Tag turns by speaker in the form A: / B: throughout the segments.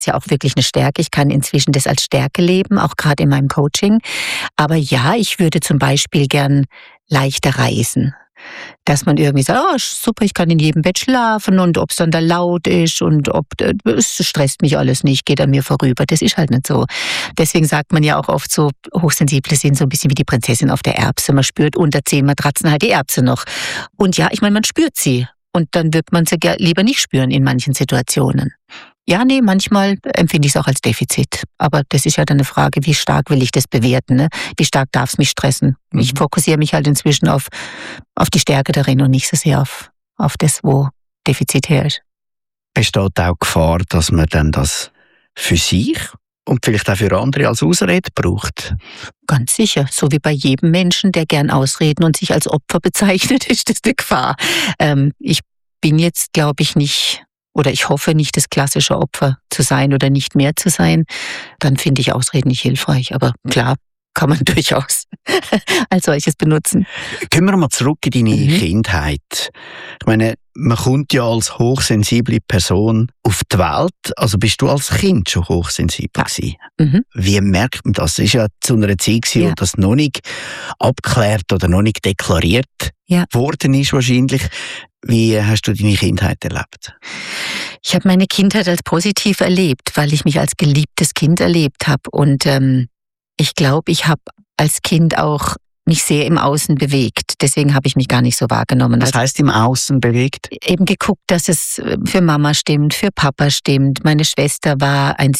A: ist ja auch wirklich eine Stärke. Ich kann inzwischen das als Stärke leben, auch gerade in meinem Coaching. Aber ja, ich würde zum Beispiel gern leichter reisen. Dass man irgendwie sagt, oh super, ich kann in jedem Bett schlafen und ob es dann da laut ist und es stresst mich alles nicht, geht an mir vorüber. Das ist halt nicht so. Deswegen sagt man ja auch oft so, Hochsensible sind so ein bisschen wie die Prinzessin auf der Erbse. Man spürt unter 10 Matratzen halt die Erbse noch. Und ja, ich meine, man spürt sie. Und dann wird man sie lieber nicht spüren in manchen Situationen. Ja, nee, manchmal empfinde ich es auch als Defizit. Aber das ist ja dann eine Frage, wie stark will ich das bewerten? Ne? Wie stark darf es mich stressen? Ich fokussiere mich halt inzwischen auf die Stärke darin und nicht so sehr auf das, wo Defizit her ist.
B: Besteht auch Gefahr, dass man dann das für sich und vielleicht auch für andere als Ausrede braucht?
A: Ganz sicher. So wie bei jedem Menschen, der gern Ausreden und sich als Opfer bezeichnet, ist das eine Gefahr. Ich bin jetzt, glaube ich, nicht... Oder ich hoffe nicht, das klassische Opfer zu sein oder nicht mehr zu sein, dann finde ich Ausreden nicht hilfreich. Aber klar, kann man durchaus als solches benutzen.
B: Gehen wir mal zurück in deine Kindheit. Ich meine, man kommt ja als hochsensible Person auf die Welt. Also bist du als Kind schon hochsensibel gewesen? Wie merkt man das? Es ist ja zu einer Zeit gewesen, wo das noch nicht abgeklärt oder noch nicht deklariert worden ist wahrscheinlich. Wie hast du deine Kindheit erlebt?
A: Ich habe meine Kindheit als positiv erlebt, weil ich mich als geliebtes Kind erlebt habe. Und ich glaube, ich habe als Kind auch mich sehr im Außen bewegt. Deswegen habe ich mich gar nicht so wahrgenommen.
B: Was heißt im Außen bewegt?
A: Eben geguckt, dass es für Mama stimmt, für Papa stimmt. Meine Schwester war ein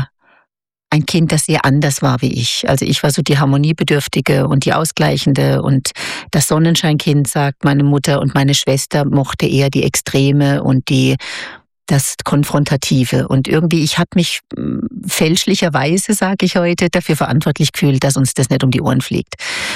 A: Kind, das sehr anders war wie ich. Also ich war so die Harmoniebedürftige und die Ausgleichende und das Sonnenscheinkind, sagt meine Mutter, und meine Schwester mochte eher die Extreme und das Konfrontative. Und irgendwie, ich habe mich fälschlicherweise, sage ich heute, dafür verantwortlich gefühlt, dass uns das nicht um die Ohren fliegt.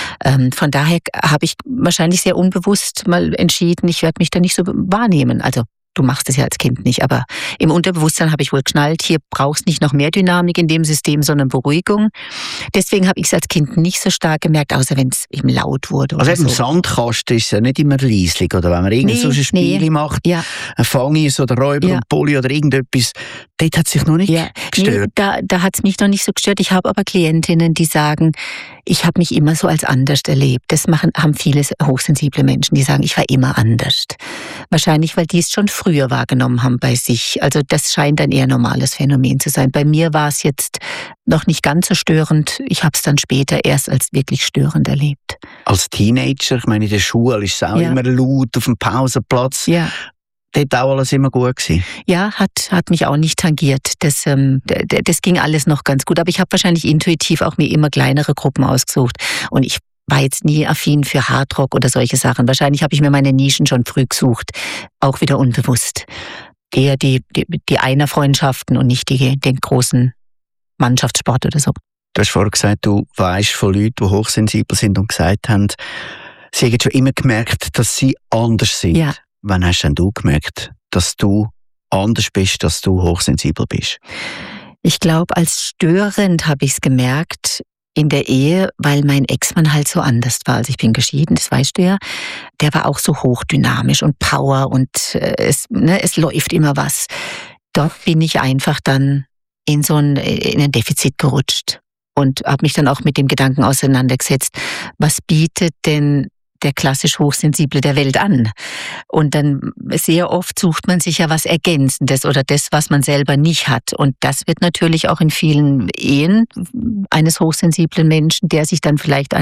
A: Von daher habe ich wahrscheinlich sehr unbewusst mal entschieden, ich werde mich da nicht so wahrnehmen. Also du machst es ja als Kind nicht, aber im Unterbewusstsein habe ich wohl geschnallt, hier brauchst nicht noch mehr Dynamik in dem System, sondern Beruhigung. Deswegen habe ich es als Kind nicht so stark gemerkt, außer wenn es eben laut wurde.
B: Also im
A: so.
B: Sandkasten ist es ja nicht immer leislich, oder wenn man so ein Spiel macht, ein Fangis oder Räuber und Bulli oder irgendetwas, dort hat es sich noch nicht gestört.
A: Nee, da hat es mich noch nicht so gestört. Ich habe aber Klientinnen, die sagen, ich habe mich immer so als anders erlebt. Das haben viele hochsensible Menschen, die sagen, ich war immer anders. Wahrscheinlich, weil die es schon früher wahrgenommen haben bei sich. Also das scheint ein eher normales Phänomen zu sein. Bei mir war es jetzt noch nicht ganz so störend. Ich habe es dann später erst als wirklich störend erlebt.
B: Als Teenager, ich meine, in der Schule ist es auch immer laut auf dem Pausenplatz.
A: Ja.
B: Dort auch alles immer gut gewesen?
A: Ja, hat mich auch nicht tangiert. Das ging alles noch ganz gut. Aber ich habe wahrscheinlich intuitiv auch mir immer kleinere Gruppen ausgesucht. Und ich war jetzt nie affin für Hardrock oder solche Sachen. Wahrscheinlich habe ich mir meine Nischen schon früh gesucht. Auch wieder unbewusst. Eher die Einerfreundschaften und nicht den großen Mannschaftssport oder so.
B: Du hast vorhin gesagt, du weisst von Leuten, die hochsensibel sind und gesagt haben, sie haben schon immer gemerkt, dass sie anders sind.
A: Ja.
B: Wann hast denn du gemerkt, dass du anders bist, dass du hochsensibel bist?
A: Ich glaube, als störend habe ich es gemerkt in der Ehe, weil mein Ex-Mann halt so anders war. Also ich bin geschieden, das weißt du ja. Der war auch so hochdynamisch und Power und es läuft immer was. Dort bin ich einfach dann in ein Defizit gerutscht und habe mich dann auch mit dem Gedanken auseinandergesetzt, was bietet denn der klassisch Hochsensible der Welt an? Und dann sehr oft sucht man sich ja was Ergänzendes oder das, was man selber nicht hat. Und das wird natürlich auch in vielen Ehen eines hochsensiblen Menschen, der sich dann vielleicht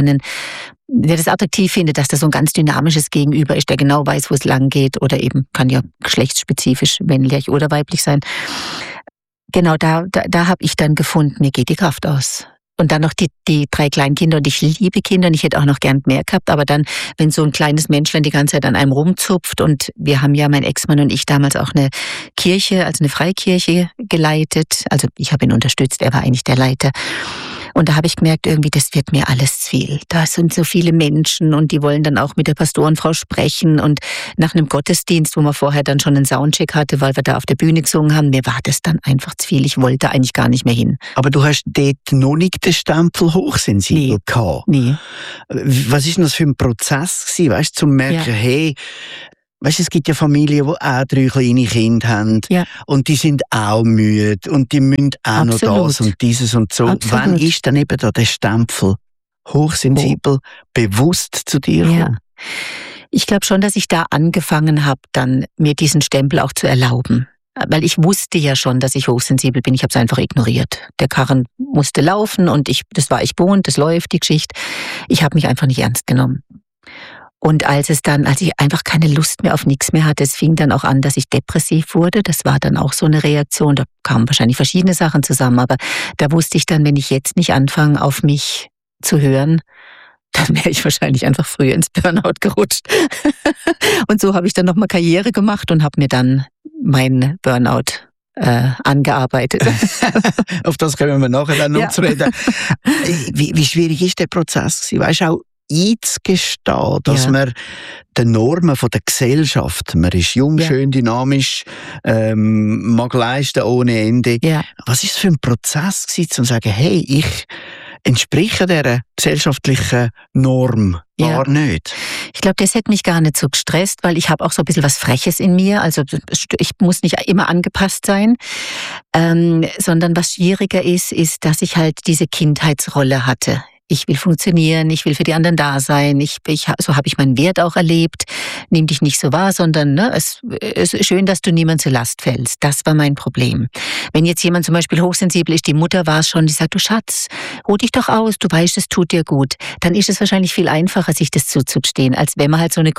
A: der das attraktiv findet, dass das so ein ganz dynamisches Gegenüber ist, der genau weiß, wo es lang geht, oder eben kann ja geschlechtsspezifisch männlich oder weiblich sein. Genau, da habe ich dann gefunden, mir geht die Kraft aus. Und dann noch die 3 kleinen Kinder, und ich liebe Kinder und ich hätte auch noch gern mehr gehabt, aber dann, wenn so ein kleines Menschlein die ganze Zeit an einem rumzupft, und wir haben ja, mein Ex-Mann und ich, damals auch eine Kirche, also eine Freikirche geleitet, also ich habe ihn unterstützt, er war eigentlich der Leiter. Und da habe ich gemerkt, irgendwie, das wird mir alles zu viel. Da sind so viele Menschen und die wollen dann auch mit der Pastorenfrau sprechen. Und nach einem Gottesdienst, wo man vorher dann schon einen Soundcheck hatte, weil wir da auf der Bühne gesungen haben, mir war das dann einfach zu viel. Ich wollte eigentlich gar nicht mehr hin.
B: Aber du hast dort noch nicht den Stempel hochsensibel gehabt.
A: Nee.
B: Was ist denn das für ein Prozess gewesen, weißt du, zu merken, hey, Weißt, es gibt ja Familien, die auch 3 kleine Kinder haben.
A: Ja.
B: Und die sind auch müde. Und die müssen auch noch das und dieses und so.
A: Absolut.
B: Wann ist dann eben da der Stempel hochsensibel bewusst zu dir gekommen?
A: Ja. Ich glaube schon, dass ich da angefangen habe, dann mir diesen Stempel auch zu erlauben. Weil ich wusste ja schon, dass ich hochsensibel bin. Ich habe es einfach ignoriert. Der Karren musste laufen und das war ich gewohnt, das läuft, die Geschichte. Ich habe mich einfach nicht ernst genommen. Und als ich einfach keine Lust mehr auf nichts mehr hatte, es fing dann auch an, dass ich depressiv wurde. Das war dann auch so eine Reaktion. Da kamen wahrscheinlich verschiedene Sachen zusammen. Aber da wusste ich dann, wenn ich jetzt nicht anfange, auf mich zu hören, dann wäre ich wahrscheinlich einfach früher ins Burnout gerutscht. Und so habe ich dann nochmal Karriere gemacht und habe mir dann meinen Burnout angearbeitet.
B: Auf das können wir nachher dann noch zu reden. Wie schwierig ist der Prozess gewesen? Weißt du, auch einzugestehen, dass man den Normen von der Gesellschaft, man ist jung, schön, dynamisch, mag leisten ohne Ende. Ja. Was ist es für ein Prozess gewesen, zu sagen, hey, ich entspreche dieser gesellschaftlichen Norm gar nicht?
A: Ich glaube, das hätte mich gar nicht so gestresst, weil ich habe auch so ein bisschen was Freches in mir. Also ich muss nicht immer angepasst sein, sondern was schwieriger ist, dass ich halt diese Kindheitsrolle hatte. Ich will funktionieren, ich will für die anderen da sein. So habe ich meinen Wert auch erlebt. Nimm dich nicht so wahr, sondern es ist schön, dass du niemand zur Last fällst. Das war mein Problem. Wenn jetzt jemand zum Beispiel hochsensibel ist, die Mutter war es schon, die sagt, du Schatz, ruh dich doch aus, du weißt, es tut dir gut. Dann ist es wahrscheinlich viel einfacher, sich das zuzugestehen, als wenn man halt so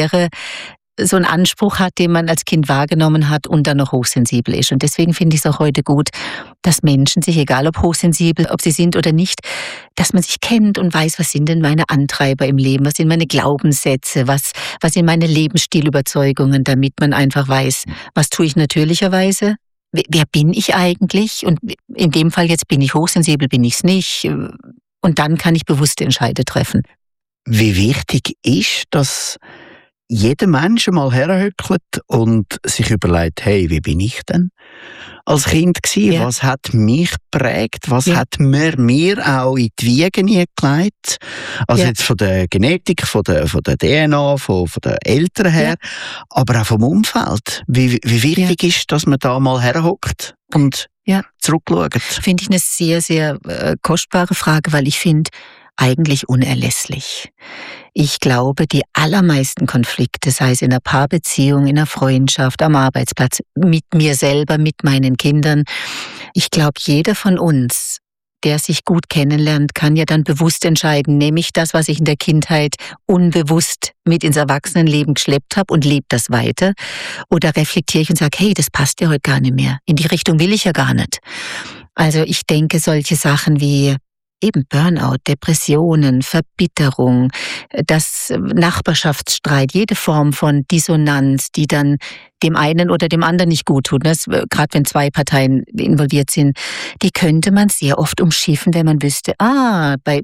A: einen Anspruch hat, den man als Kind wahrgenommen hat und dann noch hochsensibel ist. Und deswegen finde ich es auch heute gut, dass Menschen sich, egal ob hochsensibel, ob sie sind oder nicht, dass man sich kennt und weiß, was sind denn meine Antreiber im Leben, was sind meine Glaubenssätze, was sind meine Lebensstilüberzeugungen, damit man einfach weiß, was tue ich natürlicherweise, wer bin ich eigentlich, und in dem Fall jetzt bin ich hochsensibel, bin ich es nicht, und dann kann ich bewusste Entscheidungen treffen.
B: Wie wichtig ist, dass jeder Mensch mal herhöckelt und sich überlegt, hey, wie bin ich denn als Kind gewesen? Ja. Was hat mich geprägt? Was hat mir auch in die Wiege gelegt? Also jetzt von der Genetik, von der DNA, von den Eltern her, aber auch vom Umfeld. Wie wichtig ist, dass man da mal herhockt und zurückschaut?
A: Finde ich eine sehr, sehr kostbare Frage, weil ich finde, eigentlich unerlässlich. Ich glaube, die allermeisten Konflikte, sei es in einer Paarbeziehung, in einer Freundschaft, am Arbeitsplatz, mit mir selber, mit meinen Kindern, ich glaube, jeder von uns, der sich gut kennenlernt, kann ja dann bewusst entscheiden, nehme ich das, was ich in der Kindheit unbewusst mit ins Erwachsenenleben geschleppt habe und lebe das weiter, oder reflektiere ich und sage, hey, das passt ja heute gar nicht mehr, in die Richtung will ich ja gar nicht. Also ich denke, solche Sachen wie eben Burnout, Depressionen, Verbitterung, das Nachbarschaftsstreit, jede Form von Dissonanz, die dann dem einen oder dem anderen nicht gut tut, gerade wenn 2 Parteien involviert sind, die könnte man sehr oft umschiffen, wenn man wüsste, bei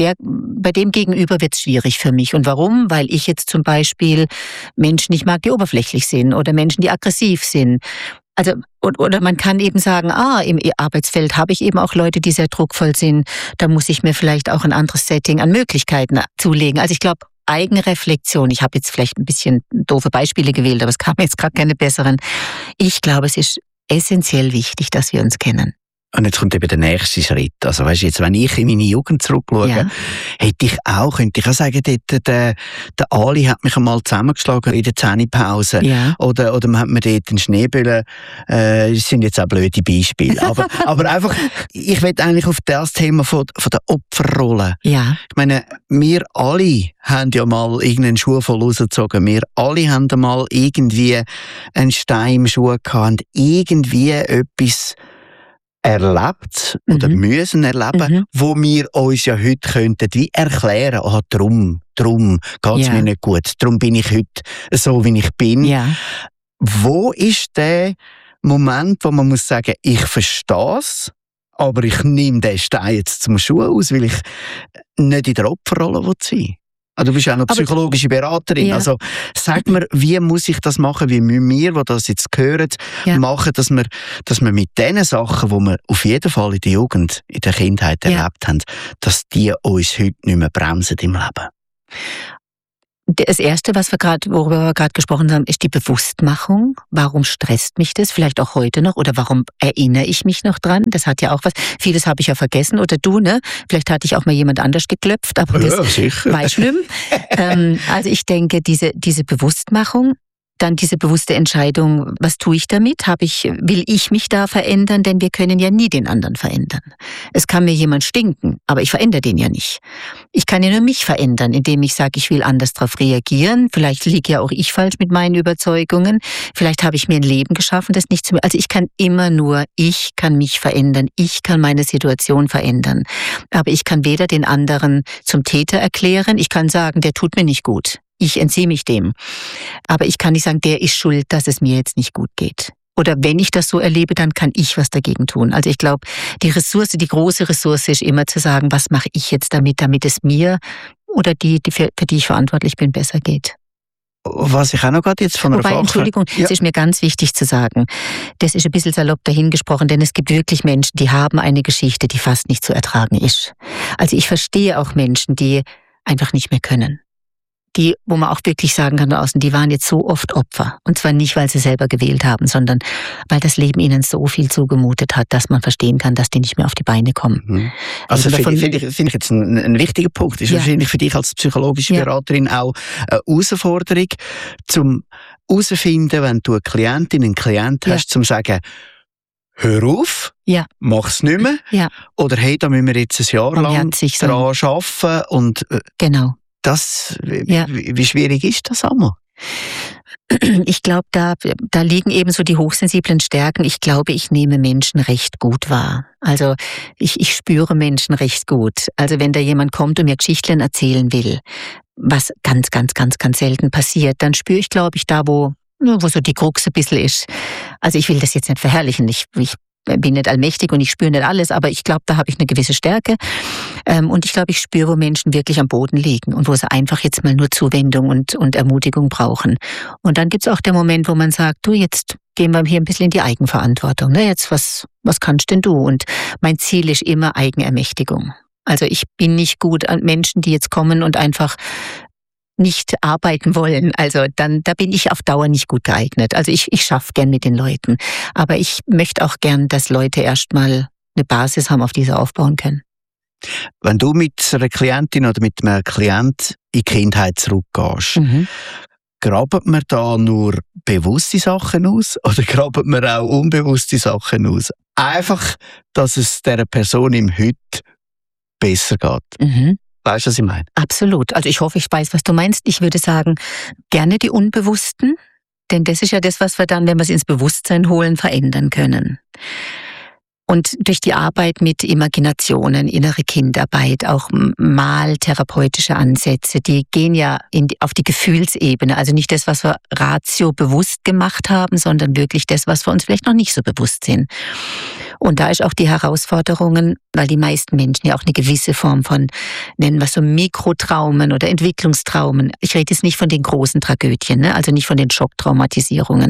A: dem Gegenüber wird es schwierig für mich. Und warum? Weil ich jetzt zum Beispiel Menschen nicht mag, die oberflächlich sind, oder Menschen, die aggressiv sind. Also, oder man kann eben sagen, im Arbeitsfeld habe ich eben auch Leute, die sehr druckvoll sind. Da muss ich mir vielleicht auch ein anderes Setting an Möglichkeiten zulegen. Also ich glaube, Eigenreflexion, ich habe jetzt vielleicht ein bisschen doofe Beispiele gewählt, aber es kamen jetzt gerade keine besseren. Ich glaube, es ist essentiell wichtig, dass wir uns kennen.
B: Und jetzt kommt eben der nächste Schritt. Also weißt, jetzt, wenn ich in meine Jugend zurückschaue, könnte ich auch sagen, der Ali hat mich einmal zusammengeschlagen in der Zähnepause. Ja. Oder man hat mir dort einen Schneeböllen. Das sind jetzt auch blöde Beispiele. Aber einfach, ich will eigentlich auf das Thema von der Opferrolle. Ja. Ich meine, wir alle haben ja mal irgendeinen Schuh voll rausgezogen. Wir alle haben mal irgendwie einen Stein im Schuh gehabt und irgendwie etwas erlebt oder müssen erleben, wo wir uns ja heute könnten wie erklären, drum geht's mir nicht gut, drum bin ich heute so, wie ich bin. Ja. Wo ist der Moment, wo man muss sagen, ich verstehe es, aber ich nehme den Stein jetzt zum Schuh aus, weil ich nicht in der Opferrolle sein will? Du bist auch noch psychologische Beraterin. Ja. Also sag mir, wie muss ich das machen, wie müssen wir, die das jetzt hören, machen, dass wir mit den Sachen, die wir auf jeden Fall in der Jugend, in der Kindheit erlebt haben, dass die uns heute nicht mehr bremsen im Leben?
A: Das Erste, worüber wir gerade gesprochen haben, ist die Bewusstmachung. Warum stresst mich das? Vielleicht auch heute noch. Oder warum erinnere ich mich noch dran? Das hat ja auch was. Vieles habe ich ja vergessen. Oder du, ne? Vielleicht hatte ich auch mal jemand anders geklopft, aber das war schlimm. Also ich denke, diese Bewusstmachung, dann diese bewusste Entscheidung, was tue ich damit? Will ich mich da verändern? Denn wir können ja nie den anderen verändern. Es kann mir jemand stinken, aber ich verändere den ja nicht. Ich kann ja nur mich verändern, indem ich sage, ich will anders darauf reagieren. Vielleicht liege ja auch ich falsch mit meinen Überzeugungen. Vielleicht habe ich mir ein Leben geschaffen, das nicht zu mir. Also ich kann mich verändern. Ich kann meine Situation verändern. Aber ich kann weder den anderen zum Täter erklären. Ich kann sagen, der tut mir nicht gut. Ich entziehe mich dem. Aber ich kann nicht sagen, der ist schuld, dass es mir jetzt nicht gut geht. Oder wenn ich das so erlebe, dann kann ich was dagegen tun. Also ich glaube, die große Ressource ist immer zu sagen, was mache ich jetzt damit es mir oder für die ich verantwortlich bin, besser geht.
B: Was ich auch noch gerade jetzt von einer Frage...
A: Entschuldigung, es ist mir ganz wichtig zu sagen, das ist ein bisschen salopp dahingesprochen, denn es gibt wirklich Menschen, die haben eine Geschichte, die fast nicht zu ertragen ist. Also ich verstehe auch Menschen, die einfach nicht mehr können. Wo man auch wirklich sagen kann, die waren jetzt so oft Opfer. Und zwar nicht, weil sie selber gewählt haben, sondern weil das Leben ihnen so viel zugemutet hat, dass man verstehen kann, dass die nicht mehr auf die Beine kommen.
B: Mhm. Also finde ich jetzt ein wichtiger Punkt. Ist wahrscheinlich für dich als psychologische Beraterin auch eine Herausforderung, zum herauszufinden, wenn du eine Klientin, einen Klient hast, zum sagen, hör auf, mach's nicht mehr. Oder hey, da müssen wir jetzt ein Jahr lang dran arbeiten. Und,
A: genau.
B: Wie schwierig ist das einmal?
A: Ich glaube, da liegen eben so die hochsensiblen Stärken. Ich glaube, ich nehme Menschen recht gut wahr. Also ich spüre Menschen recht gut. Also wenn da jemand kommt und mir Geschichten erzählen will, was ganz, ganz, ganz, ganz selten passiert, dann spüre ich, glaube ich, da, wo so die Krux ein bisschen ist. Also ich will das jetzt nicht verherrlichen. Ich bin nicht allmächtig und ich spüre nicht alles, aber ich glaube, da habe ich eine gewisse Stärke. Und ich glaube, ich spüre, wo Menschen wirklich am Boden liegen und wo sie einfach jetzt mal nur Zuwendung und Ermutigung brauchen. Und dann gibt's auch den Moment, wo man sagt, du, jetzt gehen wir hier ein bisschen in die Eigenverantwortung. Ne? Jetzt, was kannst denn du? Und mein Ziel ist immer Eigenermächtigung. Also ich bin nicht gut an Menschen, die jetzt kommen und einfach nicht arbeiten wollen. Also da bin ich auf Dauer nicht gut geeignet. Also ich schaffe gern mit den Leuten. Aber ich möchte auch gern, dass Leute erstmal eine Basis haben, auf die sie aufbauen können.
B: Wenn du mit einer Klientin oder mit einem Klient in die Kindheit zurückgehst, graben wir da nur bewusste Sachen aus oder graben wir auch unbewusste Sachen aus? Einfach, dass es dieser Person im Heute besser geht. Weißt du, was ich meine?
A: Absolut. Also ich hoffe, ich weiß, was du meinst. Ich würde sagen, gerne die Unbewussten, denn das ist ja das, was wir dann, wenn wir es ins Bewusstsein holen, verändern können. Und durch die Arbeit mit Imaginationen, innere Kindarbeit, auch maltherapeutische Ansätze, die gehen ja auf die Gefühlsebene. Also nicht das, was wir ratio bewusst gemacht haben, sondern wirklich das, was wir uns vielleicht noch nicht so bewusst sind. Und da ist auch die Herausforderung, weil die meisten Menschen ja auch eine gewisse Form von, nennen wir es so Mikrotraumen oder Entwicklungstraumen. Ich rede jetzt nicht von den großen Tragödien, ne? Also nicht von den Schocktraumatisierungen.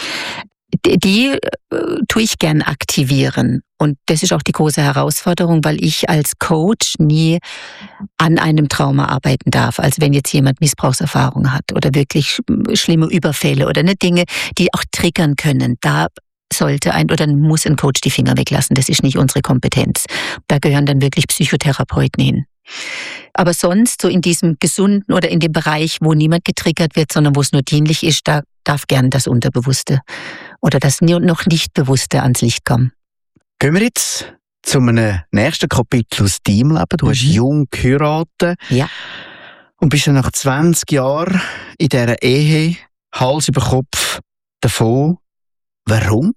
A: Die tue ich gern aktivieren. Und das ist auch die große Herausforderung, weil ich als Coach nie an einem Trauma arbeiten darf. Also wenn jetzt jemand Missbrauchserfahrung hat oder wirklich schlimme Überfälle oder Dinge, die auch triggern können, da sollte muss ein Coach die Finger weglassen. Das ist nicht unsere Kompetenz. Da gehören dann wirklich Psychotherapeuten hin. Aber sonst so in diesem gesunden oder in dem Bereich, wo niemand getriggert wird, sondern wo es nur dienlich ist, da darf gern das Unterbewusste oder das noch nicht Bewusste ans Licht kommen.
B: Gehen wir jetzt zu einem nächsten Kapitel aus deinem Leben. Du hast jung geheiratet und bist dann nach 20 Jahren in dieser Ehe Hals über Kopf davon. Warum?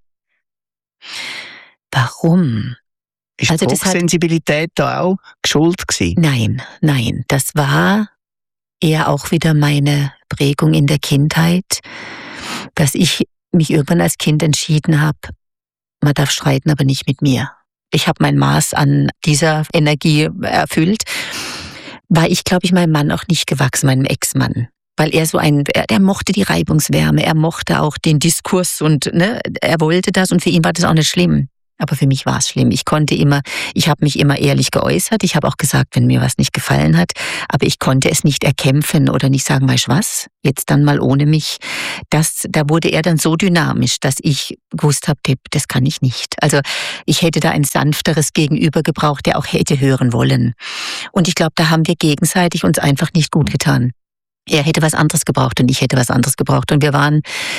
B: Ist die Hochsensibilität da auch schuld gewesen?
A: Nein. Das war eher auch wieder meine Prägung in der Kindheit, dass ich mich irgendwann als Kind entschieden habe, man darf streiten, aber nicht mit mir. Ich habe mein Maß an dieser Energie erfüllt, war ich, glaube ich, meinem Mann auch nicht gewachsen, meinem Ex-Mann. Weil er er mochte die Reibungswärme, er mochte auch den Diskurs und er wollte das und für ihn war das auch nicht schlimm. Aber für mich war es schlimm. Ich habe mich immer ehrlich geäußert. Ich habe auch gesagt, wenn mir was nicht gefallen hat. Aber ich konnte es nicht erkämpfen oder nicht sagen, weißt du was, jetzt dann mal ohne mich. Da wurde er dann so dynamisch, dass ich gewusst habe, das kann ich nicht. Also ich hätte da ein sanfteres Gegenüber gebraucht, der auch hätte hören wollen. Und ich glaube, da haben wir gegenseitig uns einfach nicht gut getan. Er hätte was anderes gebraucht und ich hätte was anderes gebraucht. Und wir waren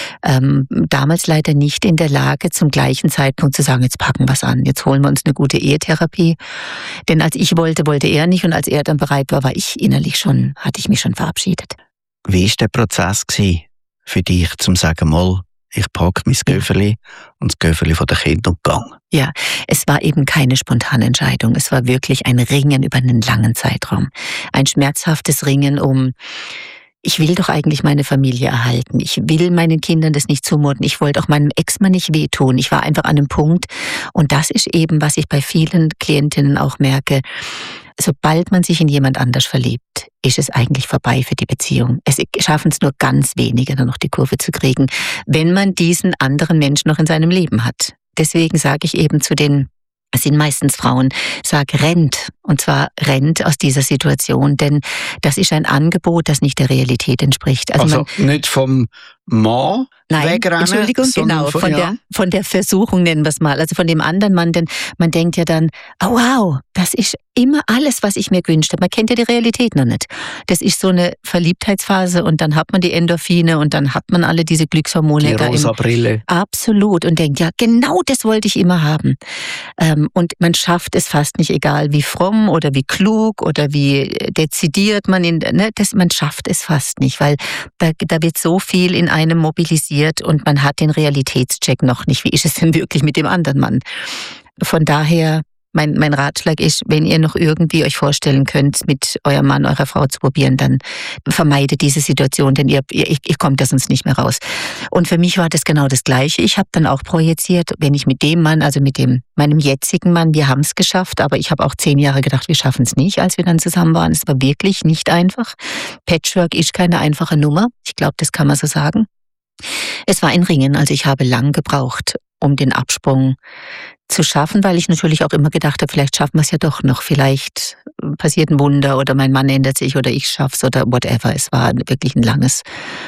A: damals leider nicht in der Lage, zum gleichen Zeitpunkt zu sagen, jetzt packen wir es an, jetzt holen wir uns eine gute Ehetherapie. Denn als ich wollte er nicht. Und als er dann bereit war, hatte ich mich schon verabschiedet.
B: Wie war der Prozess für dich, zum sagen, mal, ich packe mein Göfeli und das Göfeli von den Kindern und gang?
A: Ja, es war eben keine spontane Entscheidung. Es war wirklich ein Ringen über einen langen Zeitraum. Ein schmerzhaftes Ringen ich will doch eigentlich meine Familie erhalten. Ich will meinen Kindern das nicht zumuten. Ich wollte auch meinem Ex-Mann nicht wehtun. Ich war einfach an einem Punkt. Und das ist eben, was ich bei vielen Klientinnen auch merke. Sobald man sich in jemand anders verliebt, ist es eigentlich vorbei für die Beziehung. Es schaffen es nur ganz wenige, dann noch die Kurve zu kriegen, wenn man diesen anderen Menschen noch in seinem Leben hat. Deswegen sage ich eben es sind meistens Frauen, rennt. Und zwar rennt aus dieser Situation, denn das ist ein Angebot, das nicht der Realität entspricht.
B: Also nicht vom Mann wegrennen?
A: Entschuldigung, genau, von der Versuchung nennen wir es mal. Also von dem anderen Mann, denn man denkt ja dann, oh wow, das ist immer alles, was ich mir gewünscht habe. Man kennt ja die Realität noch nicht. Das ist so eine Verliebtheitsphase und dann hat man die Endorphine und dann hat man alle diese Glückshormone.
B: Die rosa Brille.
A: Absolut. Und denkt, ja, genau das wollte ich immer haben. Und man schafft es fast nicht, egal wie fromm oder wie klug oder wie dezidiert man man schafft es fast nicht, weil da wird so viel in einem mobilisiert und man hat den Realitätscheck noch nicht. Wie ist es denn wirklich mit dem anderen Mann? Von daher, mein Ratschlag ist, wenn ihr noch irgendwie euch vorstellen könnt, mit eurem Mann, eurer Frau zu probieren, dann vermeidet diese Situation, denn ihr kommt da sonst nicht mehr raus. Und für mich war das genau das Gleiche. Ich habe dann auch projiziert, wenn ich mit dem Mann, also meinem jetzigen Mann, wir haben es geschafft, aber ich habe auch 10 Jahre gedacht, wir schaffen es nicht, als wir dann zusammen waren. Es war wirklich nicht einfach. Patchwork ist keine einfache Nummer. Ich glaube, das kann man so sagen. Es war ein Ringen, also ich habe lang gebraucht, um den Absprung zu schaffen, weil ich natürlich auch immer gedacht habe, vielleicht schaffen wir es ja doch noch, vielleicht passiert ein Wunder oder mein Mann ändert sich oder ich schaff's oder whatever. Es war wirklich ein langes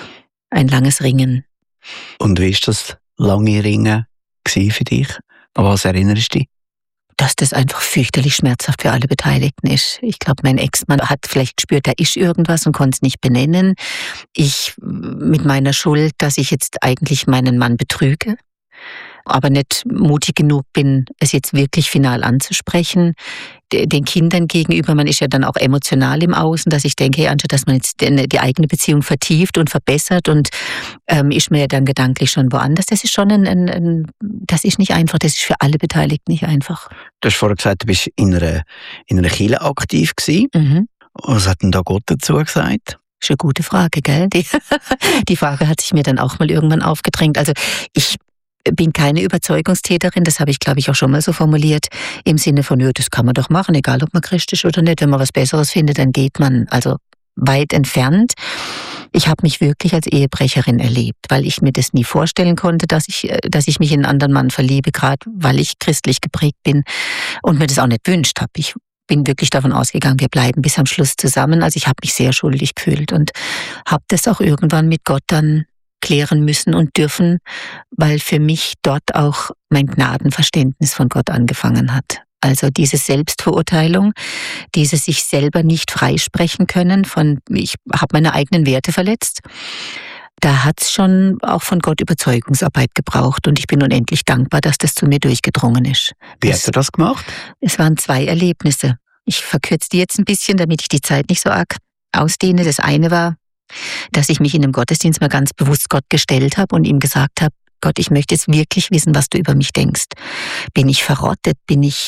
A: Ringen.
B: Und wie ist das lange Ringen für dich? An was erinnerst du dich?
A: Dass das einfach fürchterlich schmerzhaft für alle Beteiligten ist. Ich glaube, mein Ex-Mann hat vielleicht gespürt, da ist irgendwas und konnte es nicht benennen. Ich mit meiner Schuld, dass ich jetzt eigentlich meinen Mann betrüge, aber nicht mutig genug bin, es jetzt wirklich final anzusprechen. Den Kindern gegenüber, man ist ja dann auch emotional im Außen, dass ich denke, hey, anstatt dass man jetzt die eigene Beziehung vertieft und verbessert und ist mir ja dann gedanklich schon woanders. Das ist schon das ist nicht einfach, das ist für alle Beteiligten nicht einfach.
B: Du hast vorher gesagt, du bist in einer Kirche aktiv gewesen.
A: Mhm.
B: Was hat denn da Gott dazu gesagt?
A: Das ist eine gute Frage, gell? Die Frage hat sich mir dann auch mal irgendwann aufgedrängt. Also ich bin keine Überzeugungstäterin, das habe ich, glaube ich, auch schon mal so formuliert, im Sinne von, ja, das kann man doch machen, egal ob man Christ ist oder nicht. Wenn man was Besseres findet, dann geht man. Also weit entfernt. Ich habe mich wirklich als Ehebrecherin erlebt, weil ich mir das nie vorstellen konnte, dass ich mich in einen anderen Mann verliebe, gerade weil ich christlich geprägt bin und mir das auch nicht gewünscht habe. Ich bin wirklich davon ausgegangen, wir bleiben bis am Schluss zusammen. Also ich habe mich sehr schuldig gefühlt und habe das auch irgendwann mit Gott dann klären müssen und dürfen, weil für mich dort auch mein Gnadenverständnis von Gott angefangen hat. Also diese Selbstverurteilung, dieses sich selber nicht freisprechen können ich habe meine eigenen Werte verletzt. Da hat's schon auch von Gott Überzeugungsarbeit gebraucht und ich bin unendlich dankbar, dass das zu mir durchgedrungen ist.
B: Wie hast du das gemacht?
A: Es waren 2 Erlebnisse. Ich verkürze die jetzt ein bisschen, damit ich die Zeit nicht so arg ausdehne. Das eine war, dass ich mich in einem Gottesdienst mal ganz bewusst Gott gestellt habe und ihm gesagt habe, Gott, ich möchte jetzt wirklich wissen, was du über mich denkst. Bin ich verrottet?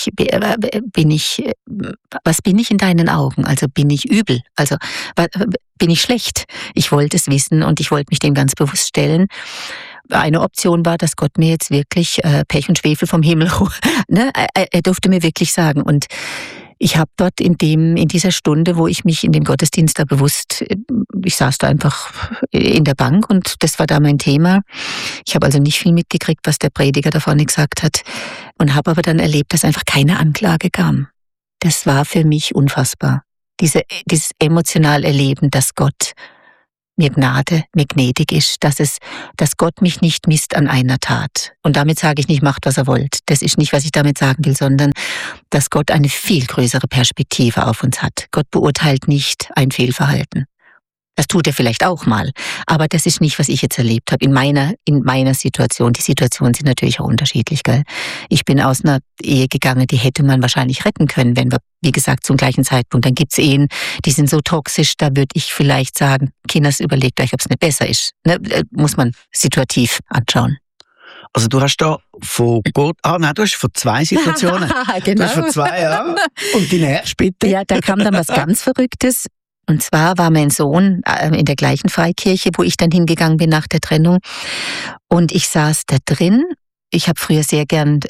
A: Was bin ich in deinen Augen? Also bin ich übel? Also bin ich schlecht? Ich wollte es wissen und ich wollte mich dem ganz bewusst stellen. Eine Option war, dass Gott mir jetzt wirklich Pech und Schwefel vom Himmel, ne? Er durfte mir wirklich sagen. Und Ich habe dort in dieser Stunde, wo ich mich in dem Gottesdienst da bewusst, ich saß da einfach in der Bank und das war da mein Thema. Ich habe also nicht viel mitgekriegt, was der Prediger da vorne gesagt hat und habe aber dann erlebt, dass einfach keine Anklage kam. Das war für mich unfassbar. Dieses emotional Erleben, dass Gott mir gnädig ist, dass Gott mich nicht misst an einer Tat. Und damit sage ich nicht, macht, was er wollt. Das ist nicht, was ich damit sagen will, sondern, dass Gott eine viel größere Perspektive auf uns hat. Gott beurteilt nicht ein Fehlverhalten. Das tut er vielleicht auch mal. Aber das ist nicht, was ich jetzt erlebt habe in meiner Situation. Die Situationen sind natürlich auch unterschiedlich, gell? Ich bin aus einer Ehe gegangen, die hätte man wahrscheinlich retten können, wenn wir, wie gesagt, zum gleichen Zeitpunkt. Dann gibt's Ehen, die sind so toxisch, da würde ich vielleicht sagen, Kinders, überlegt euch, ob es nicht besser ist. Ne? Muss man situativ anschauen.
B: Also du hast da von Gott, du hast von 2 Situationen.
A: Genau.
B: Du hast von 2, ja. Und die nächste bitte?
A: Ja, da kam dann was ganz Verrücktes. Und zwar war mein Sohn in der gleichen Freikirche, wo ich dann hingegangen bin nach der Trennung. Und ich saß da drin. Ich habe früher sehr gern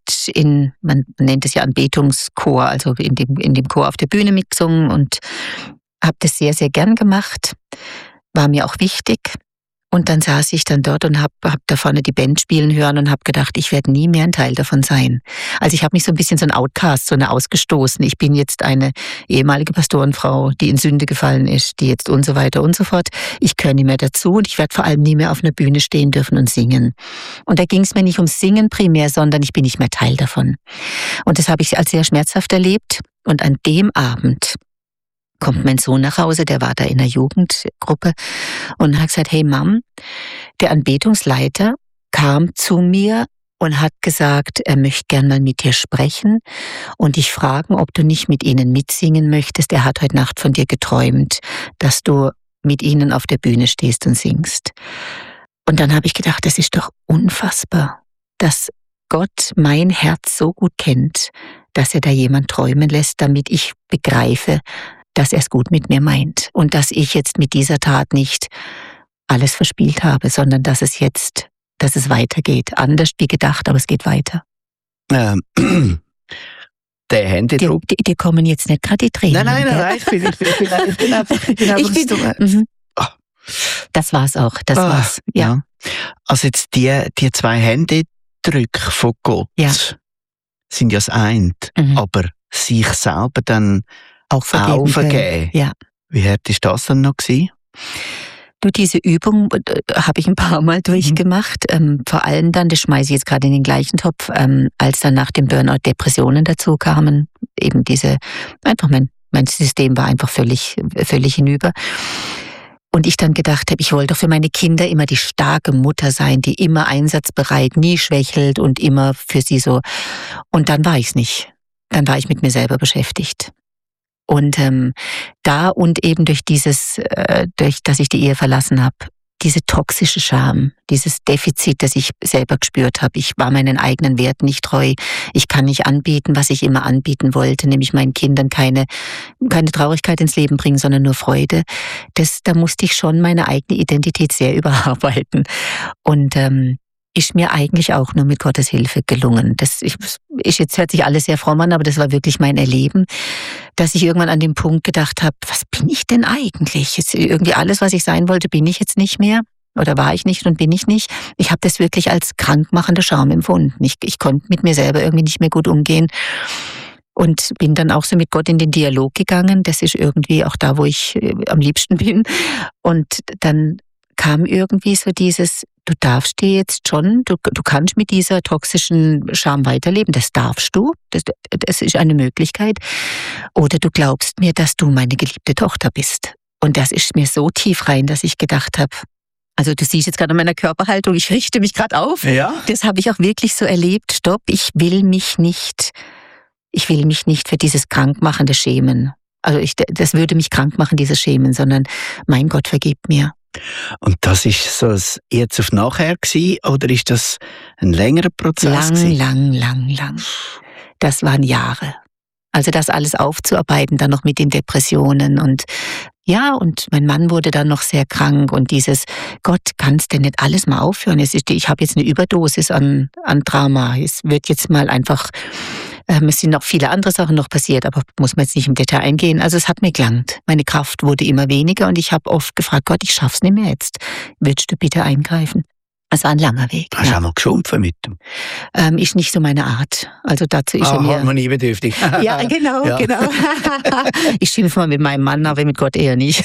A: man nennt es ja Anbetungschor, also in dem Chor auf der Bühne mitgesungen und habe das sehr, sehr gern gemacht. War mir auch wichtig. Und dann saß ich dann dort und hab da vorne die Band spielen hören und habe gedacht, ich werde nie mehr ein Teil davon sein. Also ich habe mich so ein bisschen so ein Outcast, so eine ausgestoßen. Ich bin jetzt eine ehemalige Pastorenfrau, die in Sünde gefallen ist, die jetzt und so weiter und so fort. Ich gehöre nie mehr dazu und ich werde vor allem nie mehr auf einer Bühne stehen dürfen und singen. Und da ging es mir nicht ums Singen primär, sondern ich bin nicht mehr Teil davon. Und das habe ich als sehr schmerzhaft erlebt. Und an dem Abend kommt mein Sohn nach Hause, der war da in der Jugendgruppe und hat gesagt, hey Mom, der Anbetungsleiter kam zu mir und hat gesagt, er möchte gern mal mit dir sprechen und dich fragen, ob du nicht mit ihnen mitsingen möchtest. Er hat heute Nacht von dir geträumt, dass du mit ihnen auf der Bühne stehst und singst. Und dann habe ich gedacht, das ist doch unfassbar, dass Gott mein Herz so gut kennt, dass er da jemand träumen lässt, damit ich begreife, dass er es gut mit mir meint und dass ich jetzt mit dieser Tat nicht alles verspielt habe, sondern dass es weitergeht. Anders wie gedacht, aber es geht weiter.
B: Der Händedruck.
A: Die kommen jetzt nicht gerade die Tränen.
B: Nein, ich bin einfach.
A: Das war's auch, das war's. Ja.
B: Also jetzt die 2 Händedrücke von Gott sind ja das eine, aber sich selber dann auch vergeben. Ja. Wie hart ist das dann noch gewesen?
A: Du, diese Übung habe ich ein paar Mal durchgemacht. Vor allem dann, das schmeiße ich jetzt gerade in den gleichen Topf, als dann nach dem Burnout Depressionen dazu kamen. Eben mein System war einfach völlig hinüber. Und ich dann gedacht habe, ich wollte doch für meine Kinder immer die starke Mutter sein, die immer einsatzbereit, nie schwächelt und immer für sie so. Und dann war ich's nicht. Dann war ich mit mir selber beschäftigt. Und da und eben durch dass ich die Ehe verlassen habe, diese toxische Scham, dieses Defizit, das ich selber gespürt habe. Ich war meinen eigenen Wert nicht treu. Ich kann nicht anbieten, was ich immer anbieten wollte, nämlich meinen Kindern keine Traurigkeit ins Leben bringen, sondern nur Freude. Da musste ich schon meine eigene Identität sehr überarbeiten. Und ist mir eigentlich auch nur mit Gottes Hilfe gelungen. Jetzt hört sich alles sehr fromm an, aber das war wirklich mein Erleben, dass ich irgendwann an dem Punkt gedacht habe, was bin ich denn eigentlich? Jetzt irgendwie alles, was ich sein wollte, bin ich jetzt nicht mehr oder war ich nicht und bin ich nicht. Ich habe das wirklich als krankmachende Scham empfunden. Ich konnte mit mir selber irgendwie nicht mehr gut umgehen und bin dann auch so mit Gott in den Dialog gegangen. Das ist irgendwie auch da, wo ich am liebsten bin. Und dann kam irgendwie so dieses, du darfst dir jetzt schon, du kannst mit dieser toxischen Scham weiterleben, das darfst du, das ist eine Möglichkeit. Oder du glaubst mir, dass du meine geliebte Tochter bist. Und das ist mir so tief rein, dass ich gedacht habe, also du siehst jetzt gerade an meiner Körperhaltung, ich richte mich gerade auf.
B: Ja.
A: Das habe ich auch wirklich so erlebt, stopp, ich will mich nicht für dieses krankmachende schämen. Also das würde mich krank machen, dieses Schämen, sondern mein Gott, vergib mir.
B: Und das ist so jetzt auf nachher gewesen, oder ist das ein längerer Prozess?
A: Lang. Das waren Jahre. Also das alles aufzuarbeiten, dann noch mit den Depressionen und Ja, und mein Mann wurde dann noch sehr krank und dieses, Gott, kannst denn nicht alles mal aufhören? Ich habe jetzt eine Überdosis an Drama. Es wird jetzt mal einfach, es sind noch viele andere Sachen noch passiert, aber muss man jetzt nicht im Detail eingehen. Also es hat mir gelangt. Meine Kraft wurde immer weniger und ich habe oft gefragt, Gott, ich schaff's nicht mehr jetzt. Willst du bitte eingreifen? Es war ein langer Weg.
B: Hast du auch mal geschumpfen mit dem?
A: Ist nicht so meine Art. Also dazu ist er mir...
B: harmoniebedürftig.
A: Ja, genau. Ich schimpfe mal mit meinem Mann, aber mit Gott eher nicht.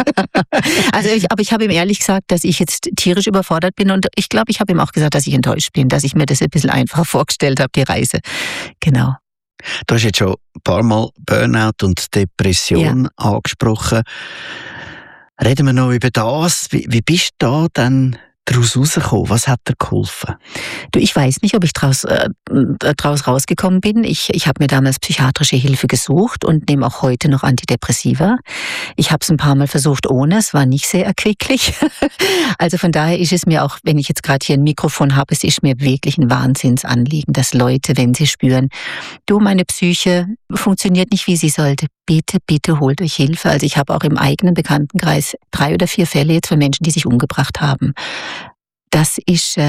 A: Aber ich habe ihm ehrlich gesagt, dass ich jetzt tierisch überfordert bin und ich glaube, ich habe ihm auch gesagt, dass ich enttäuscht bin, dass ich mir das ein bisschen einfacher vorgestellt habe, die Reise. Genau.
B: Du hast jetzt schon ein paar Mal Burnout und Depression angesprochen. Reden wir noch über das. Wie bist du da dann daraus rausgekommen? Was hat dir geholfen?
A: Du, ich weiß nicht, ob ich draus rausgekommen bin. Ich habe mir damals psychiatrische Hilfe gesucht und nehme auch heute noch Antidepressiva. Ich habe es ein paar Mal versucht ohne, es war nicht sehr erquicklich. Also von daher ist es mir auch, wenn ich jetzt gerade hier ein Mikrofon habe, es ist mir wirklich ein Wahnsinnsanliegen, dass Leute, wenn sie spüren, du, meine Psyche funktioniert nicht, wie sie sollte, bitte, bitte holt euch Hilfe. Also ich habe auch im eigenen Bekanntenkreis 3 oder 4 Fälle jetzt von Menschen, die sich umgebracht haben. Das ist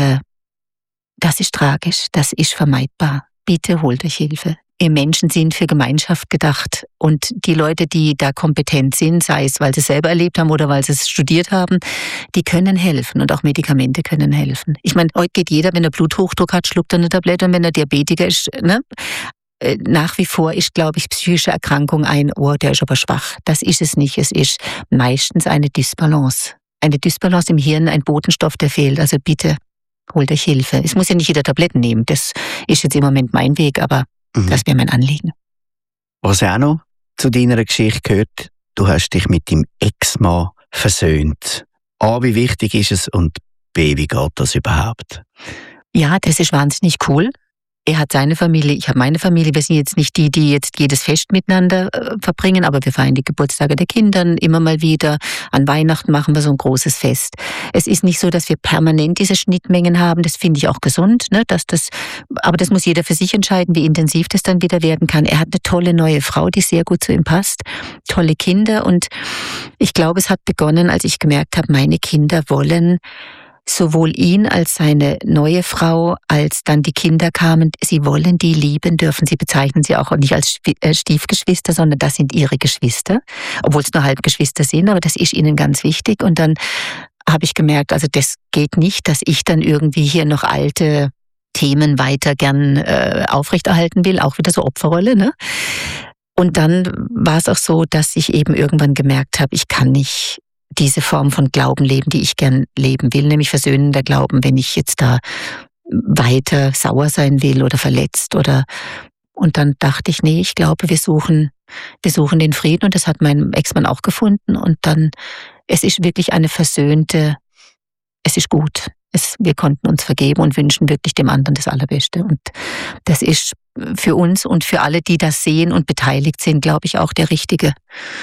A: tragisch, das ist vermeidbar. Bitte holt euch Hilfe. Wir Menschen sind für Gemeinschaft gedacht und die Leute, die da kompetent sind, sei es, weil sie es selber erlebt haben oder weil sie es studiert haben, die können helfen und auch Medikamente können helfen. Ich meine, heute geht jeder, wenn er Bluthochdruck hat, schluckt er eine Tablette und wenn er Diabetiker ist, ne? Nach wie vor ist, glaube ich, psychische Erkrankung der ist aber schwach. Das ist es nicht. Es ist meistens eine Dysbalance. Eine Dysbalance im Hirn, ein Botenstoff, der fehlt. Also bitte, holt euch Hilfe. Es muss ja nicht jeder Tabletten nehmen. Das ist jetzt im Moment mein Weg, aber das wäre mein Anliegen.
B: Was auch noch zu deiner Geschichte gehört, du hast dich mit deinem Ex-Mann versöhnt. A, wie wichtig ist es und B, wie geht das überhaupt?
A: Ja, das ist wahnsinnig cool. Er hat seine Familie, ich habe meine Familie. Wir sind jetzt nicht die jetzt jedes Fest miteinander verbringen, aber wir feiern die Geburtstage der Kinder immer mal wieder. An Weihnachten machen wir so ein großes Fest. Es ist nicht so, dass wir permanent diese Schnittmengen haben. Das finde ich auch gesund, ne? Aber das muss jeder für sich entscheiden, wie intensiv das dann wieder werden kann. Er hat eine tolle neue Frau, die sehr gut zu ihm passt. Tolle Kinder und ich glaube, es hat begonnen, als ich gemerkt habe, meine Kinder wollen sowohl ihn als seine neue Frau, als dann die Kinder kamen, sie wollen die lieben dürfen. Sie bezeichnen sie auch nicht als Stiefgeschwister, sondern das sind ihre Geschwister, obwohl es nur Halbgeschwister sind, aber das ist ihnen ganz wichtig. Und dann habe ich gemerkt, also das geht nicht, dass ich dann irgendwie hier noch alte Themen weiter gern aufrechterhalten will, auch wieder so Opferrolle, ne? Und dann war es auch so, dass ich eben irgendwann gemerkt habe, ich kann nicht diese Form von Glauben leben, die ich gern leben will, nämlich versöhnender Glauben, wenn ich jetzt da weiter sauer sein will oder verletzt und dann dachte ich, nee, ich glaube, wir suchen den Frieden und das hat mein Ex-Mann auch gefunden und dann, es ist wirklich es ist gut. Wir konnten uns vergeben und wünschen wirklich dem anderen das Allerbeste und das ist für uns und für alle, die das sehen und beteiligt sind, glaube ich, auch der richtige,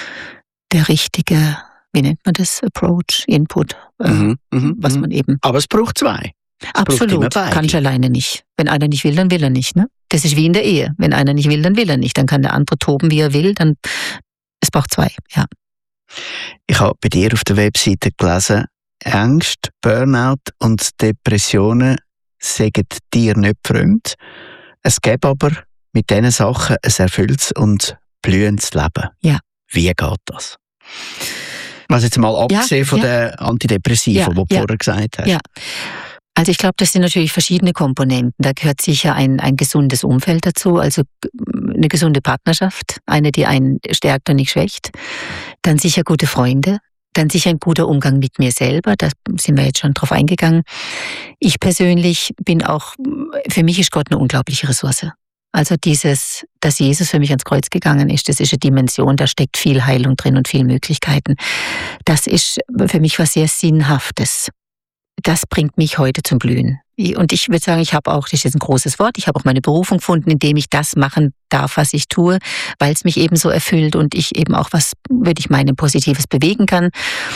A: wie nennt man das? Approach, Input, was man eben...
B: Aber es braucht 2.
A: Absolut, kannst du alleine nicht. Wenn einer nicht will, dann will er nicht. Ne? Das ist wie in der Ehe. Wenn einer nicht will, dann will er nicht. Dann kann der andere toben, wie er will. Es braucht 2, ja.
B: Ich habe bei dir auf der Webseite gelesen, Ängste, Burnout und Depressionen sagen dir nicht fremd. Es gibt aber mit diesen Sachen ein erfülltes und blühendes Leben.
A: Ja.
B: Wie geht das? Was jetzt mal abgesehen von den Antidepressiva, die du vorher gesagt hast.
A: Ja. Also ich glaube, das sind natürlich verschiedene Komponenten. Da gehört sicher ein gesundes Umfeld dazu, also eine gesunde Partnerschaft, eine, die einen stärkt und nicht schwächt. Dann sicher gute Freunde. Dann sicher ein guter Umgang mit mir selber, da sind wir jetzt schon drauf eingegangen. Ich persönlich für mich ist Gott eine unglaubliche Ressource. Also dass Jesus für mich ans Kreuz gegangen ist, das ist eine Dimension, da steckt viel Heilung drin und viel Möglichkeiten. Das ist für mich was sehr Sinnhaftes. Das bringt mich heute zum Blühen. Und ich würde sagen, das ist jetzt ein großes Wort, ich habe auch meine Berufung gefunden, indem ich das machen darf, was ich tue, weil es mich eben so erfüllt und ich eben auch was, würde ich meinen, Positives bewegen kann.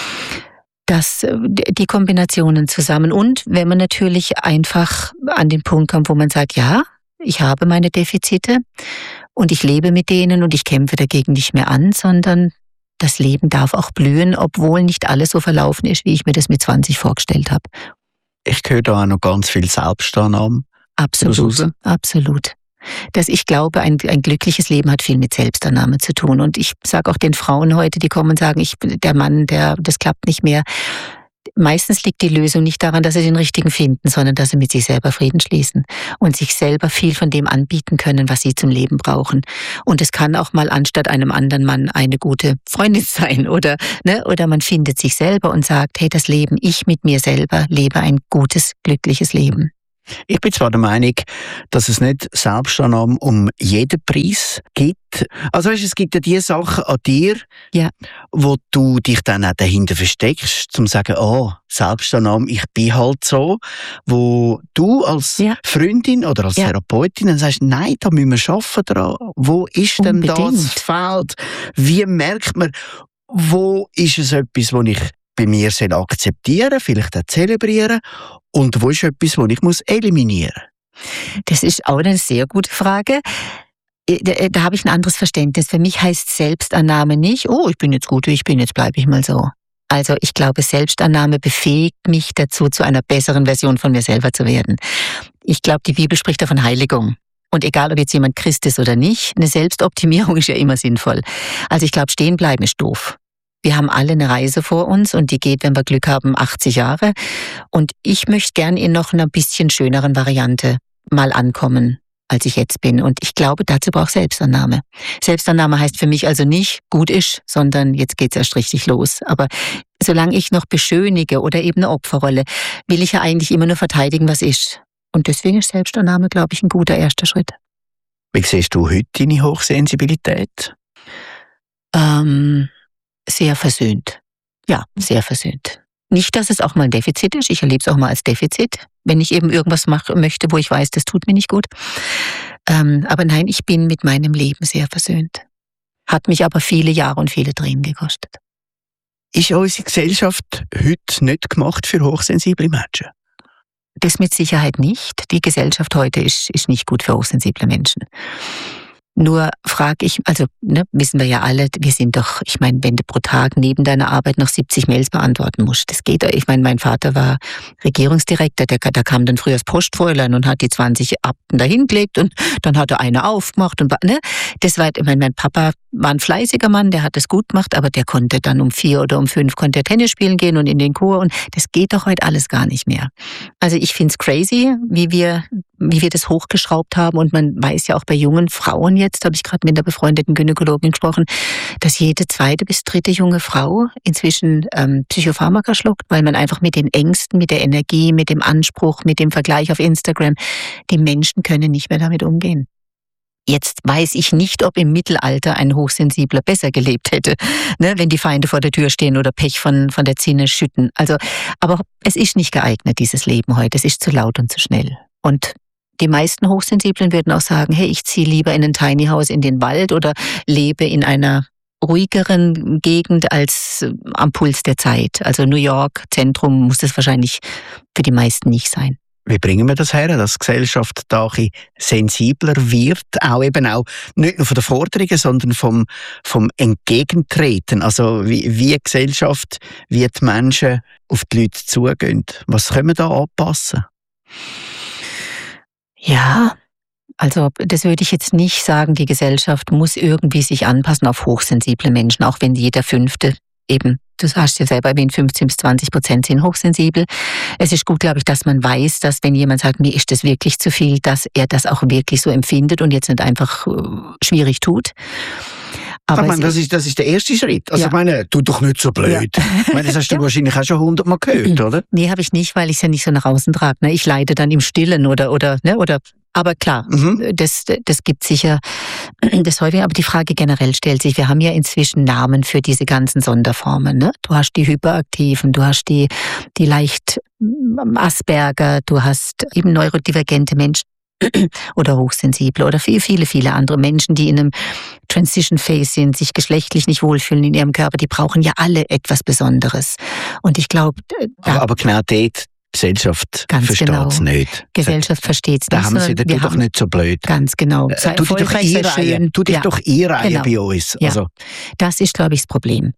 A: Die Kombinationen zusammen und wenn man natürlich einfach an den Punkt kommt, wo man sagt, ja, ich habe meine Defizite und ich lebe mit denen und ich kämpfe dagegen nicht mehr an, sondern das Leben darf auch blühen, obwohl nicht alles so verlaufen ist, wie ich mir das mit 20 vorgestellt habe.
B: Ich höre da auch noch ganz viel Selbstannahme.
A: Absolut, absolut. Ich glaube, ein glückliches Leben hat viel mit Selbstannahme zu tun. Und ich sage auch den Frauen heute, die kommen und sagen, der Mann, das klappt nicht mehr. Meistens liegt die Lösung nicht daran, dass sie den Richtigen finden, sondern dass sie mit sich selber Frieden schließen und sich selber viel von dem anbieten können, was sie zum Leben brauchen. Und es kann auch mal anstatt einem anderen Mann eine gute Freundin sein oder man findet sich selber und sagt, hey, das Leben, ich mit mir selber lebe ein gutes, glückliches Leben.
B: Ich bin zwar der Meinung, dass es nicht Selbstannahme um jeden Preis gibt. Also weißt, es gibt ja die Sachen an dir, wo du dich dann auch dahinter versteckst, um zu sagen, Selbstannahme, ich bin halt so, wo du als Freundin oder als Therapeutin dann sagst, nein, da müssen wir arbeiten dran. Wo ist denn das Feld? Wie merkt man, wo ist es etwas, wo ich bei mir akzeptieren soll, vielleicht auch zelebrieren, und wo ist etwas, das ich eliminieren muss?
A: Das ist auch eine sehr gute Frage. Da habe ich ein anderes Verständnis. Für mich heißt Selbstannahme nicht, ich bin jetzt gut, wie ich bin, jetzt bleibe ich mal so. Also ich glaube, Selbstannahme befähigt mich dazu, zu einer besseren Version von mir selber zu werden. Ich glaube, die Bibel spricht davon Heiligung. Und egal, ob jetzt jemand Christ ist oder nicht, eine Selbstoptimierung ist ja immer sinnvoll. Also ich glaube, stehen bleiben ist doof. Wir haben alle eine Reise vor uns und die geht, wenn wir Glück haben, 80 Jahre. Und ich möchte gern in noch einer bisschen schöneren Variante mal ankommen, als ich jetzt bin. Und ich glaube, dazu braucht Selbstannahme. Selbstannahme heißt für mich also nicht gut ist, sondern jetzt geht's erst richtig los. Aber solange ich noch beschönige oder eben eine Opferrolle, will ich ja eigentlich immer nur verteidigen, was ist. Und deswegen ist Selbstannahme, glaube ich, ein guter erster Schritt.
B: Wie siehst du heute deine Hochsensibilität?
A: Sehr versöhnt. Ja, sehr versöhnt. Nicht, dass es auch mal ein Defizit ist. Ich erlebe es auch mal als Defizit, wenn ich eben irgendwas machen möchte, wo ich weiß, das tut mir nicht gut. Aber nein, ich bin mit meinem Leben sehr versöhnt. Hat mich aber viele Jahre und viele Tränen gekostet.
B: Ist unsere Gesellschaft heute nicht gemacht für hochsensible Menschen?
A: Das mit Sicherheit nicht. Die Gesellschaft heute ist nicht gut für hochsensible Menschen. Nur frage ich, wissen wir ja alle, wir sind doch, ich meine, wenn du pro Tag neben deiner Arbeit noch 70 Mails beantworten musst, das geht doch. Ich meine, mein Vater war Regierungsdirektor, da kam dann früher das Postfräulein und hat die 20 Akten dahingelegt und dann hat er eine aufgemacht und das war, ich meine, mein Papa war ein fleißiger Mann, der hat das gut gemacht, aber der konnte dann um 4 oder um 5 konnte er Tennis spielen gehen und in den Chor und das geht doch heute alles gar nicht mehr. Also ich find's crazy, wie wir das hochgeschraubt haben und man weiß ja auch bei jungen Frauen jetzt, habe ich gerade mit einer befreundeten Gynäkologin gesprochen, dass jede 2. bis 3. junge Frau inzwischen Psychopharmaka schluckt, weil man einfach mit den Ängsten, mit der Energie, mit dem Anspruch, mit dem Vergleich auf Instagram, die Menschen können nicht mehr damit umgehen. Jetzt weiß ich nicht, ob im Mittelalter ein Hochsensibler besser gelebt hätte, wenn die Feinde vor der Tür stehen oder Pech von der Zinne schütten. Aber es ist nicht geeignet, dieses Leben heute. Es ist zu laut und zu schnell. Und die meisten Hochsensiblen würden auch sagen, hey, ich ziehe lieber in ein Tiny House in den Wald oder lebe in einer ruhigeren Gegend als am Puls der Zeit. Also New York, Zentrum, muss das wahrscheinlich für die meisten nicht sein.
B: Wie bringen wir das her, dass die Gesellschaft da ein bisschen sensibler wird? Auch nicht nur von den Forderungen, sondern vom Entgegentreten. Also wie die Gesellschaft, wie die Menschen auf die Leute zugehen. Was können wir da anpassen?
A: Ja, also das würde ich jetzt nicht sagen, die Gesellschaft muss irgendwie sich anpassen auf hochsensible Menschen, auch wenn jeder 5. eben, du hast ja selber erwähnt, 15-20% sind hochsensibel. Es ist gut, glaube ich, dass man weiß, dass wenn jemand sagt, mir ist das wirklich zu viel, dass er das auch wirklich so empfindet und jetzt nicht einfach schwierig tut.
B: Aber das ist der erste Schritt. Also ich meine, tu doch nicht so blöd. Ja. Ich meine, das hast du wahrscheinlich auch schon 100-mal gehört, oder?
A: Nee, habe ich nicht, weil ich es ja nicht so nach außen trage. Ne? Ich leide dann im Stillen oder. Aber klar, das gibt sicher das häufig. Aber die Frage generell stellt sich, wir haben ja inzwischen Namen für diese ganzen Sonderformen. Ne? Du hast die Hyperaktiven, du hast die leicht Asperger, du hast eben neurodivergente Menschen oder hochsensible oder viele andere Menschen, die in einem Transition Phase sind, sich geschlechtlich nicht wohlfühlen in ihrem Körper, die brauchen ja alle etwas Besonderes. Und ich glaube...
B: Aber genau dort, Gesellschaft versteht es nicht.
A: Gesellschaft versteht es nicht.
B: Da haben sie doch nicht so blöd.
A: Ganz genau.
B: Tu dich doch einreihen bei uns.
A: Genau.
B: Also.
A: Das ist, glaube ich, das Problem.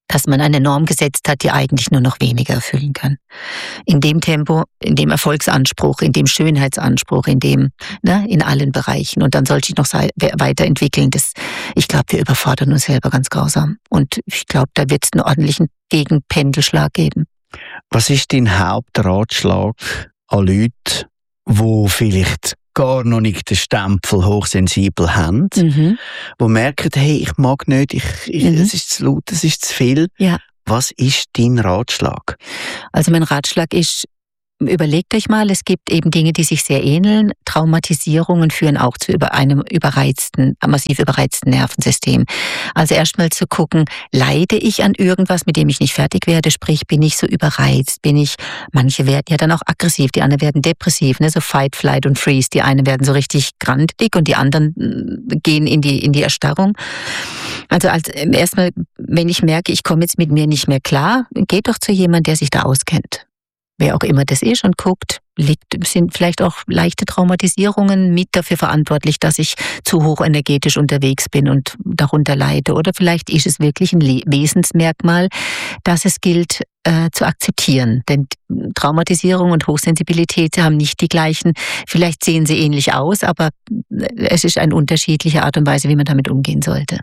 A: dass man eine Norm gesetzt hat, die eigentlich nur noch weniger erfüllen kann. In dem Tempo, in dem Erfolgsanspruch, in dem Schönheitsanspruch, in allen Bereichen. Und dann soll sich noch weiterentwickeln. Ich glaube, wir überfordern uns selber ganz grausam. Und ich glaube, da wird es einen ordentlichen Gegenpendelschlag geben.
B: Was ist dein Hauptratschlag an Leute, die vielleicht gar noch nicht den Stempel hochsensibel haben, die merken, hey, ich mag nicht, es ist zu laut, es ist zu viel.
A: Ja.
B: Was ist dein Ratschlag?
A: Also mein Ratschlag ist, überlegt euch mal, es gibt eben Dinge, die sich sehr ähneln. Traumatisierungen führen auch zu einem massiv überreizten Nervensystem. Also erstmal zu gucken, leide ich an irgendwas, mit dem ich nicht fertig werde? Sprich, bin ich so überreizt? Manche werden ja dann auch aggressiv, die anderen werden depressiv, so Fight, Flight und Freeze. Die einen werden so richtig grantig und die anderen gehen in die Erstarrung. Also erstmal, wenn ich merke, ich komme jetzt mit mir nicht mehr klar, geht doch zu jemandem, der sich da auskennt. Wer auch immer das ist und guckt, sind vielleicht auch leichte Traumatisierungen mit dafür verantwortlich, dass ich zu hoch energetisch unterwegs bin und darunter leide. Oder vielleicht ist es wirklich ein Wesensmerkmal, das es gilt zu akzeptieren. Denn Traumatisierung und Hochsensibilität haben nicht die gleichen, vielleicht sehen sie ähnlich aus, aber es ist eine unterschiedliche Art und Weise, wie man damit umgehen sollte.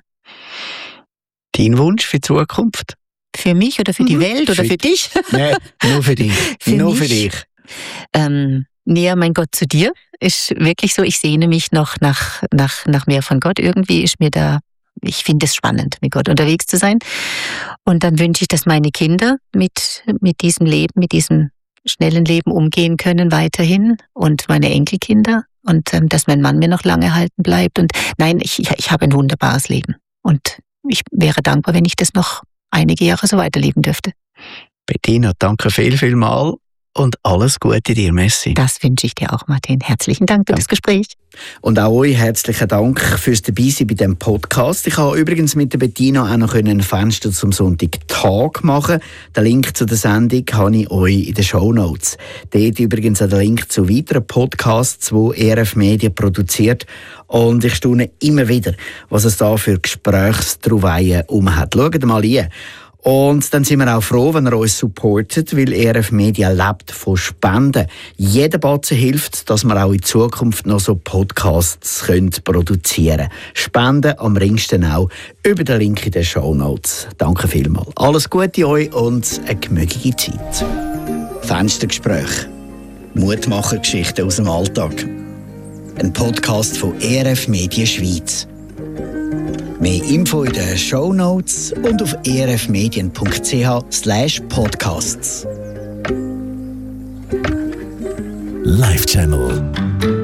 B: Dein Wunsch für die Zukunft?
A: Für mich oder für die Welt oder für dich?
B: Nein, nur für dich. Für dich.
A: Näher, mein Gott, zu dir ist wirklich so. Ich sehne mich noch nach mehr von Gott. Irgendwie ist mir ich finde es spannend, mit Gott unterwegs zu sein. Und dann wünsche ich, dass meine Kinder mit diesem Leben, mit diesem schnellen Leben umgehen können weiterhin und meine Enkelkinder und dass mein Mann mir noch lange erhalten bleibt. Und nein, ich habe ein wunderbares Leben und ich wäre dankbar, wenn ich das noch einige Jahre so weiterleben dürfte.
B: Bettina, danke viel mal und alles Gute dir, Messi.
A: Das wünsche ich dir auch, Martin. Herzlichen Dank für das Gespräch.
B: Und auch euch herzlichen Dank fürs Dabeisein bei diesem Podcast. Ich habe übrigens mit der Bettina auch noch ein Fenster zum Sonntagtag machen. Den Link zu der Sendung habe ich euch in den Shownotes. Dort übrigens auch der Link zu weiteren Podcasts, die ERF Media produziert. Und ich staune immer wieder, was es da für Gesprächstrauweien hat. Schaut mal rein. Und dann sind wir auch froh, wenn ihr uns supportet, weil ERF Media lebt von Spenden. Jeder Batzen hilft, dass wir auch in Zukunft noch so Podcasts produzieren können. Spenden am ringsten auch über den Link in den Shownotes. Danke vielmals. Alles Gute euch und eine gemütliche Zeit. Fenstergespräch. Mutmacher-Geschichten aus dem Alltag. Ein Podcast von ERF Media Schweiz. Mehr Info in den Shownotes und auf erfmedien.ch/podcasts.
C: Live Channel.